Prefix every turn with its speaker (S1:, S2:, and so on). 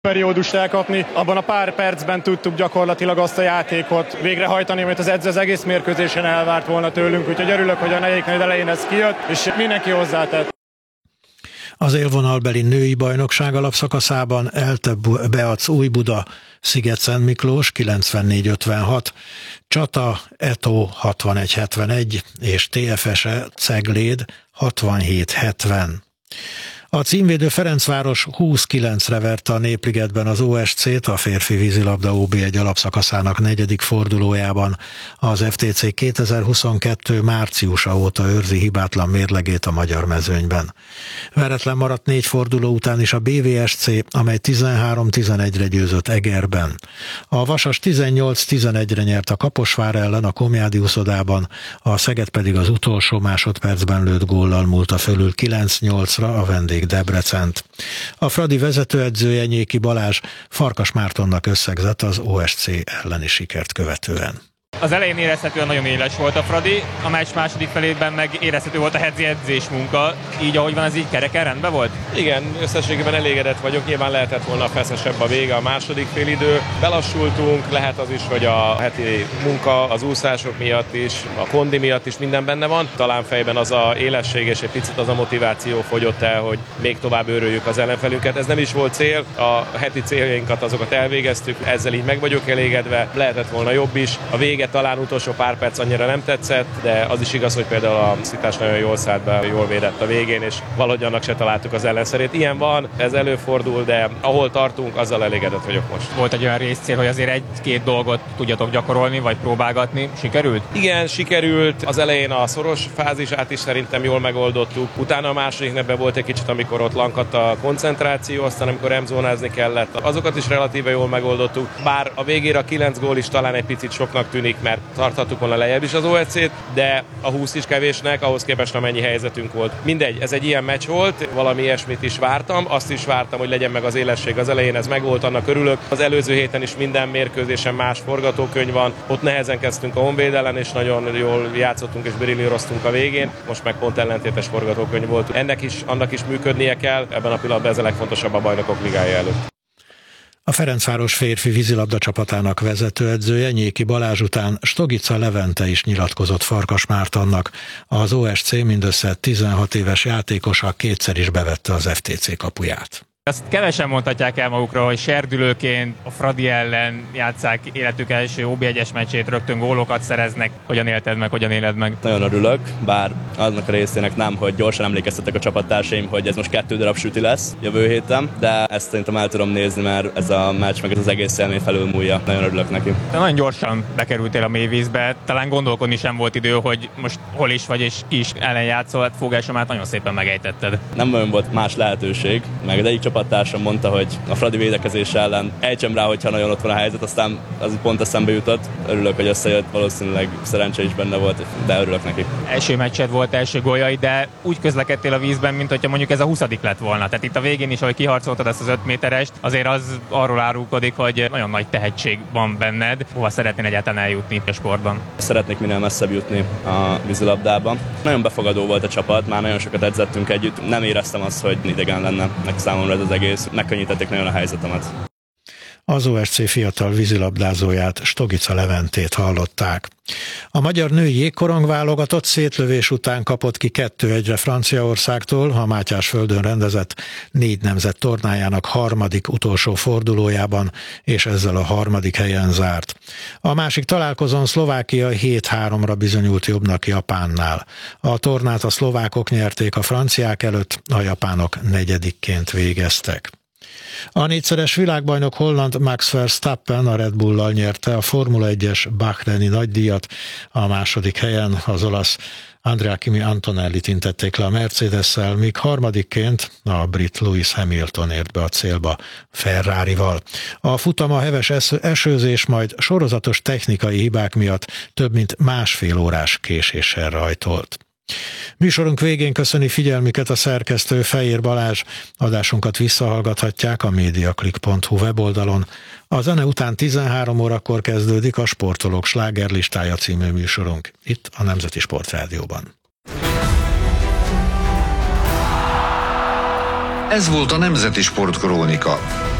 S1: periódust elkapni. Abban a pár percben tudtuk gyakorlatilag azt a játékot végrehajtani, amit az edző az egész mérkőzésen elvárt volna tőlünk, úgyhogy örülök, hogy a negyedik negyed elején ez kijött, és mindenki hozzátett.
S2: Az élvonalbeli női bajnokság alapszakaszában ELTE Beac Újbuda Sziget-Szent Miklós 94-56, Csata Eto 61-71 és TFS-e Cegléd 67-70. A címvédő Ferencváros 20-9-re verte a Népligetben az OSC-t a férfi vízilabda OB1 alapszakaszának negyedik fordulójában. Az FTC 2022 márciusa óta őrzi hibátlan mérlegét a magyar mezőnyben. Veretlen maradt 4 forduló után is a BVSC, amely 13-11-re győzött Egerben. A Vasas 18-11-re nyert a Kaposvár ellen a Komjádi uszodában, a Szeged pedig az utolsó másodpercben lőtt góllal múlta fölül 9-8-ra a vendég Debrecent. A Fradi vezetőedzője Nyéki Balázs Farkas Mártonnak összegzett az OSC elleni sikert követően.
S3: Az elején érezhetően nagyon éles volt a Fradi, a meccs második felében meg érezhető volt a heti edzés munka. Így ahogy van, ez így kereken rendben volt?
S4: Igen, összességében elégedett vagyok. Nyilván lehetett volna feszesebb a vége, a második félidő. Belassultunk, lehet az is, hogy a heti munka az úszások miatt is, a kondi miatt is minden benne van. Talán fejben az a élesség és egy picit az a motiváció fogyott el, hogy még tovább őröljük az ellenfelünket. Ez nem is volt cél, a heti céljainkat azokat elvégeztük, ezzel így meg vagyok elégedve. Lehetett volna jobb is. A vége talán utolsó pár perc annyira nem tetszett, de az is igaz, hogy például a Szitás nagyon jól szállt be, jól védett a végén, és valahogy annak se találtuk az ellenszerét. Ilyen van, ez előfordul, de ahol tartunk, azzal elégedett vagyok most.
S3: Volt egy olyan részcél, hogy azért egy-két dolgot tudjatok gyakorolni, vagy próbálgatni. Sikerült?
S4: Igen, sikerült. Az elején a szoros fázisát is szerintem jól megoldottuk. Utána a második nebben volt egy kicsit, amikor ott lankadt a koncentráció, aztán amikor emzónázni kellett, azokat is relatíve jól megoldottuk. Bár a végére a 9 gól is talán egy picit soknak tűnik, mert tarthattuk volna lejjebb is az OSC-t, de a 20 is kevésnek, ahhoz képest amennyi helyzetünk volt. Mindegy, ez egy ilyen meccs volt, valami ilyesmit is vártam, azt is vártam, hogy legyen meg az élesség az elején, ez megvolt, annak örülök. Az előző héten is minden mérkőzésen más forgatókönyv van, ott nehezen kezdtünk a Honvéd ellen, és nagyon jól játszottunk és brillíroztunk a végén, most meg pont ellentétes forgatókönyv volt. Annak is működnie kell, ebben a pillanatban ez a legfontosabb a Bajnokok Ligája előtt.
S2: A Ferencváros férfi vízilabda csapatának vezetőedzője Nyéki Balázs után Stogica Levente is nyilatkozott Farkas Mártonnak. Az OSC mindössze 16 éves játékosa kétszer is bevette az FTC kapuját.
S3: Azt kevesen mondhatják el magukra, hogy serdülőként a Fradi ellen játsszák életük első OB1-es meccsét, rögtön gólokat szereznek. Hogyan élted meg, hogyan éled meg?
S5: Nagyon örülök, bár annak a részének nem, hogy gyorsan emlékeztetek a csapattársaim, hogy ez most 2 darab süti lesz jövő héten, de ezt szerintem el tudom nézni, mert ez a meccs meg ez az egész élmény felülmúlja. Nagyon örülök neki.
S3: Te nagyon gyorsan bekerültél a mélyvízbe, talán gondolkodni sem volt idő, hogy most hol is vagy és ki is ellen játszol, hát fogásomát nagyon szépen megejtetted.
S5: Nem nagyon volt más lehetőség, meg az egyik csapattársam mondta, hogy a Fradi védekezés ellen ejtsem rá, hogyha nagyon ott van a helyzet, aztán az pont eszembe jutott. Örülök, hogy összejött, valószínűleg szerencse is benne volt, de örülök neki.
S3: Első meccsed volt, első góljai, de úgy közlekedtél a vízben, mint hogyha mondjuk ez a 20. lett volna. Tehát itt a végén is, ahogy kiharcoltad ezt az 5 méterest, azért az arról árulkodik, hogy nagyon nagy tehetség van benned. Hova szeretnél egyáltalán eljutni a sportban?
S5: Szeretnék minél messzebb jutni a vízilabdában. Nagyon befogadó volt a csapat, már nagyon sokat edzettünk együtt. Nem éreztem azt, hogy idegen lenne meg számomra ez az egész. Megkönnyítették nagyon a helyzetemet.
S2: Az OSC fiatal vízilabdázóját, Stogica Leventét hallották. A magyar női jégkorong válogatott szétlövés után kapott ki 2-1-re Franciaországtól a Mátyásföldön rendezett 4 nemzet tornájának harmadik utolsó fordulójában, és ezzel a harmadik helyen zárt. A másik találkozón Szlovákia 7-3-ra bizonyult jobbnak Japánnál. A tornát a szlovákok nyerték a franciák előtt, a japánok negyedikként végeztek. A 4-szeres világbajnok holland Max Verstappen a Red Bull-lal nyerte a Formula 1-es Bahreini nagydíjat, a második helyen az olasz Andrea Kimi Antonellit intették le a Mercedes-szel, míg harmadikként a brit Lewis Hamilton ért be a célba Ferrarival. A futam a heves esőzés, majd sorozatos technikai hibák miatt több mint másfél órás késéssel rajtolt. Műsorunk végén köszöni figyelmüket a szerkesztő Fejér Balázs. Adásunkat visszahallgathatják a mediaclick.hu weboldalon. A zene után 13 órakor kezdődik a Sportolók slágerlistája című műsorunk, itt a Nemzeti Sportrádióban.
S6: Ez volt a Nemzeti Sportkrónika.